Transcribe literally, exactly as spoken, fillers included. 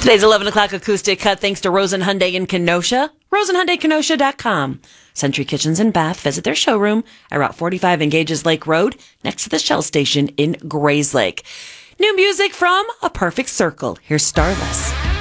Today's eleven o'clock acoustic cut thanks to Rosen Hyundai in Kenosha. rosen hyundai kenosha dot com. Century Kitchens and Bath. Visit their showroom at Route forty-five in Gages Lake Road, next to the Shell Station in Grayslake. New music from A Perfect Circle. Here's Starless.